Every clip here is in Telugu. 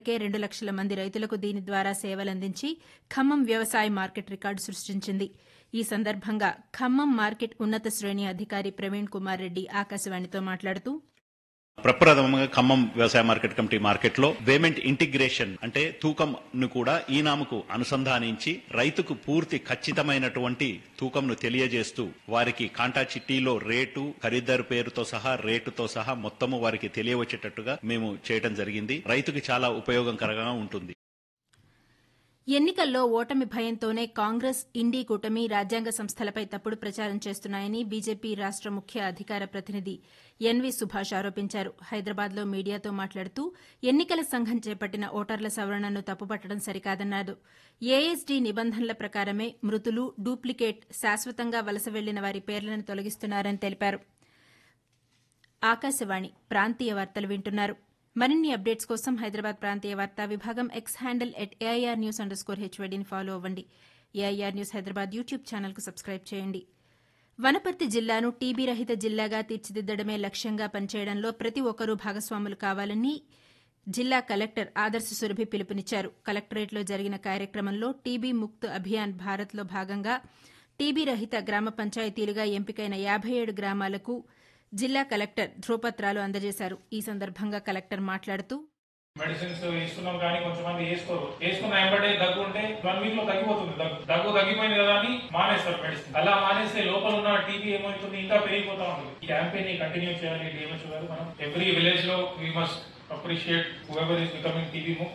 2 లక్షల మంది రైతులకు దీని ద్వారా సేవలందించి ఖమ్మం వ్యవసాయ మార్కెట్ రికార్డు సృష్టించింది. ఈ సందర్భంగా ఖమ్మం మార్కెట్ ఉన్నత శ్రేణి అధికారి ప్రవీణ్ కుమార్ రెడ్డి ఆకాశవాణితో మాట్లాడుతూ ప్రప్రథమంగా ఖమ్మం వ్యవసాయ మార్కెట్ కమిటీ మార్కెట్లో పేమెంట్ ఇంటిగ్రేషన్ అంటే తూకంను కూడా ఈనాముకు అనుసంధానించి రైతుకు పూర్తి ఖచ్చితమైనటువంటి తూకంను తెలియజేస్తూ వారికి కాంటా చిట్టీలో రేటు, ఖరీదారు పేరుతో సహా రేటుతో సహా మొత్తము వారికి తెలియవచ్చేటట్టుగా మేము చేయడం జరిగింది. రైతుకి చాలా ఉపయోగకరంగా ఉంటుంది. ఎన్నికల్లో ఓటమి భయంతోనే కాంగ్రెస్, ఇండీ కూటమి రాజ్యాంగ సంస్థలపై తప్పుడు ప్రచారం చేస్తున్నాయని బీజేపీ రాష్ట ముఖ్య అధికార ప్రతినిధి ఎన్వీ సుభాష్ ఆరోపించారు. హైదరాబాద్లో మీడియాతో మాట్లాడుతూ ఎన్నికల సంఘం చేపట్టిన ఓటర్ల సవరణను తప్పుపట్టడం సరికాదన్నారు. ఏఎస్డీ నిబంధనల ప్రకారమే మృతులు, డూప్లికేట్, శాశ్వతంగా వలస వెళ్లిన వారి పేర్లను తొలగిస్తున్నారని తెలిపారు. ఆకాశవాణి ప్రాంతీయ వార్తలు వింటున్నారు. మరిన్ని అప్డేట్స్ కోసం హైదరాబాద్ ప్రాంతీయ వార్తా విభాగం ఎక్స్ హ్యాండిల్ @AIRnews_HYDని ఫాలో అవ్వండి. ఏఐఆర్ న్యూస్ హైదరాబాద్ యూట్యూబ్ ఛానల్కు సబ్స్క్రైబ్ చేయండి. వనపర్తి జిల్లాను టీబీ రహిత జిల్లాగా తీర్చిదిద్దడమే లక్ష్యంగా పనిచేయడంలో ప్రతి ఒక్కరూ భాగస్వాములు కావాలని జిల్లా కలెక్టర్ ఆదర్శ సురభి పిలుపునిచ్చారు. కలెక్టరేట్లో జరిగిన కార్యక్రమంలో టీబీ ముక్త్ అభియాన్ భారత్లో భాగంగా టీబీ రహిత గ్రామ పంచాయతీలుగా ఎంపికైన 57 గ్రామాలకు జిల్లా కలెక్టర్ ధ్రువపత్రాలు అందజేశారు. ఈ సందర్భంగా కలెక్టర్ మాట్లాడుతూ మెడిసిన్స్ ఇస్తున్నాం కానీ కొంతమంది వేసుకోరు. వేసుకున్న వెంబడే దగ్గు ఉంటే 1 వీక్ లో తగ్గిపోతుంది. దగ్గు తగ్గిపోయింది కదా అని మానేస్తారు మెడిసిన్. అలా మానేస్తే లోపల ఉన్న టీబీ ఏమవుతుంది, ఇంకా పెరిగిపోతా ఉంటుంది. ఈ క్యాంపెయిన్ ని కంటిన్యూ చేయాలి. డిఎంహెచ్ గారు మనం ఎవ్రీ విలేజ్ లో we must appreciate whoever is becoming TB Mukt.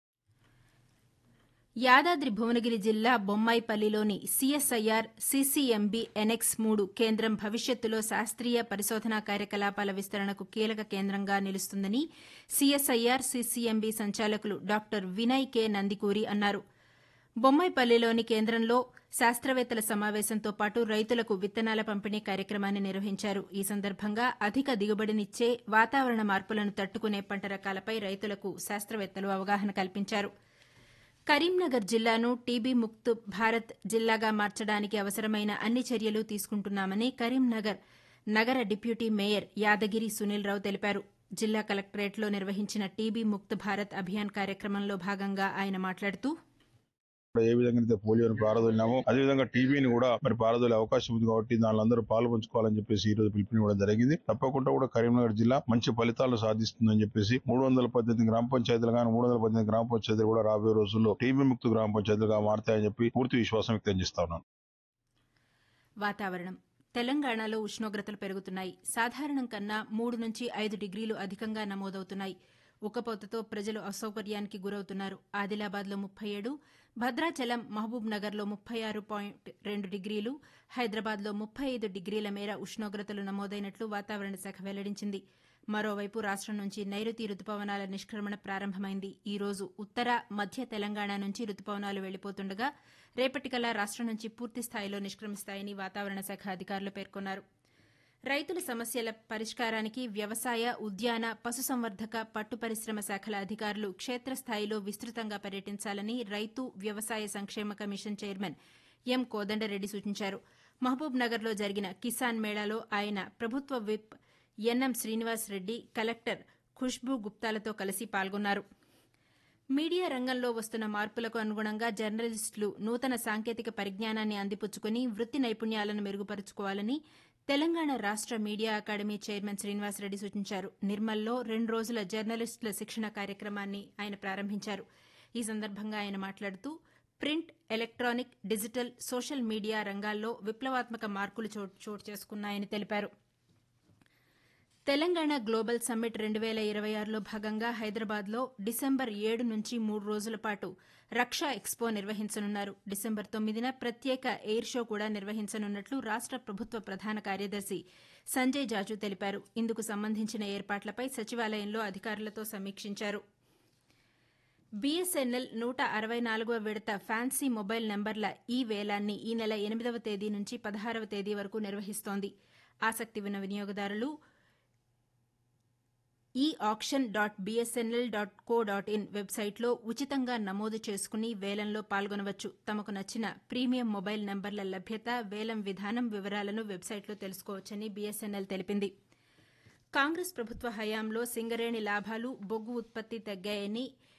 Yadadri Bhuvanagiri జిల్లా బొమ్మాయిపల్లిలోని సిఎస్ఐఆర్ సిసిఎంబి ఎన్ఎక్స్ 3 కేంద్రం భవిష్యత్తులో శాస్త్రీయ పరిశోధనా కార్యకలాపాల విస్తరణకు కీలక కేంద్రంగా నిలుస్తుందని సిఎస్ఐఆర్ సిసిఎంబి సంచాలకులు డాక్టర్ వినయ్ కె నందికూరి అన్నారు. బొమ్మాయిపల్లిలోని కేంద్రంలో శాస్త్రవేత్తల సమావేశంతో పాటు రైతులకు విత్తనాల పంపిణీ కార్యక్రమాన్ని నిర్వహించారు. ఈ సందర్భంగా అధిక దిగుబడినిచ్చే వాతావరణ మార్పులను తట్టుకునే పంట రకాలపై రైతులకు శాస్త్రవేత్తలు అవగాహన కల్పించారు. కరీంనగర్ జిల్లాను టీబీ ముక్త్ భారత్ జిల్లాగా మార్చడానికి అవసరమైన అన్ని చర్యలు తీసుకుంటున్నామని కరీంనగర్ నగర డిప్యూటీ మేయర్ యాదగిరి సునీల్ రావు తెలిపారు. జిల్లా కలెక్టరేట్లో నిర్వహించిన టీబీ ముక్త్ భారత్ అభియాన్ కార్యక్రమంలో భాగంగా ఆయన మాట్లాడుతూ ఏ విధంగా అయితే పోలియోను పారదోలినామో అదేవిధంగా టీబీని కూడా పారదోలే అవకాశం ఉంది కాబట్టి దానిలో అందరూ పాల్పంచుకోవాలని చెప్పేసి ఈ రోజు పిలుపునివ్వడం జరిగింది. తప్పకుండా కూడా కరీంనగర్ జిల్లా మంచి ఫలితాలను సాధిస్తుందని చెప్పేసి 318 గ్రామ పంచాయతీలు కానీ 318 గ్రామ పంచాయతీలు కూడా రాబోయే రోజుల్లో టీబీ ముక్త గ్రామ పంచాయతీలుగా మారతాయని చెప్పి పూర్తి విశ్వాసం వ్యక్తం చేస్తా ఉన్నాను. వాతావరణం తెలంగాణలో ఉష్ణోగ్రతలు పెరుగుతున్నాయి. సాధారణం కన్నా 3 నుంచి 5 డిగ్రీలు అధికంగా నమోదవుతున్నాయి. ఉక్కపోతతో ప్రజలు అసౌకర్యానికి గురవుతున్నారు. ఆదిలాబాద్లో 37, భద్రాచలం, మహబూబ్ నగర్లో 36.2 డిగ్రీలు, హైదరాబాద్లో 35 డిగ్రీల మేర ఉష్ణోగ్రతలు నమోదైనట్లు వాతావరణ శాఖ వెల్లడించింది. మరోవైపు రాష్టం నుంచి నైరుతి రుతుపవనాల నిష్క్రమణ ప్రారంభమైంది. ఈ రోజు ఉత్తర, మధ్య తెలంగాణ నుంచి రుతుపవనాలు వెళ్లిపోతుండగా రేపటికల్లా రాష్టం నుంచి పూర్తి స్థాయిలో నిష్క్రమిస్తాయని వాతావరణ శాఖ అధికారులు పేర్కొన్నారు. రైతుల సమస్యల పరిష్కారానికి వ్యవసాయ, ఉద్యాన, పశుసంవర్ధక, పట్టు పరిశ్రమ శాఖల అధికారులు క్షేత్రస్థాయిలో విస్తృతంగా పర్యటించాలని రైతు వ్యవసాయ సంక్షేమ కమిషన్ చైర్మన్ ఎం కోదండరెడ్డి సూచించారు. మహబూబ్ నగర్లో జరిగిన కిసాన్ మేళాలో ఆయన ప్రభుత్వ whip NM Srinivas Reddy, collector Khushbu గుప్తాలతో కలిసి పాల్గొన్నారు. మీడియా రంగంలో వస్తున్న మార్పులకు అనుగుణంగా జర్నలిస్టులు నూతన సాంకేతిక పరిజ్ఞానాన్ని అందిపుచ్చుకుని వృత్తి నైపుణ్యాలను మెరుగుపరుచుకోవాలని తెలంగాణ రాష్ట మీడియా అకాడమీ చైర్మన్ శ్రీనివాసరెడ్డి సూచించారు. నిర్మల్లో 2 రోజుల జర్నలిస్టుల శిక్షణ కార్యక్రమాన్ని ఆయన ప్రారంభించారు. ఈ సందర్భంగా ఆయన మాట్లాడుతూ print, electronic, digital, social media రంగాల్లో విప్లవాత్మక మార్పులు చోటు చేసుకున్నాయని తెలిపారు. తెలంగాణ గ్లోబల్ సమ్మిట్ 2026లో భాగంగా హైదరాబాద్లో డిసెంబర్ 7 నుంచి 3 రోజుల పాటు రక్షా ఎక్స్పో నిర్వహించనున్నారు. డిసెంబర్ 9న ప్రత్యేక ఎయిర్ షో కూడా నిర్వహించనున్నట్లు రాష్ట ప్రభుత్వ ప్రధాన కార్యదర్శి సంజయ్ జాజు తెలిపారు. ఇందుకు సంబంధించిన ఏర్పాట్లపై సచివాలయంలో అధికారులతో సమీక్షించారు. బీఎస్ఎన్ఎల్ 164వ విడత ఫ్యాన్సీ మొబైల్ నంబర్ల ఈ వేలాన్ని ఈ నెల 8వ తేదీ నుంచి 16వ తేదీ వరకు నిర్వహిస్తోంది. ఆసక్తి ఉన్న వినియోగదారులు eauction.bsnl.co.in వెబ్సైట్లో ఉచితంగా నమోదు చేసుకుని వేలంలో పాల్గొనవచ్చు. తమకు నచ్చిన ప్రీమియం మొబైల్ నంబర్ల లభ్యత, వేలం విధానం వివరాలను వెబ్సైట్లో తెలుసుకోవచ్చని బీఎస్ఎన్ఎల్ తెలిపింది. కాంగ్రెస్ ప్రభుత్వ హయాంలో సింగరేణి లాభాలు, బొగ్గు ఉత్పత్తి తగ్గాయని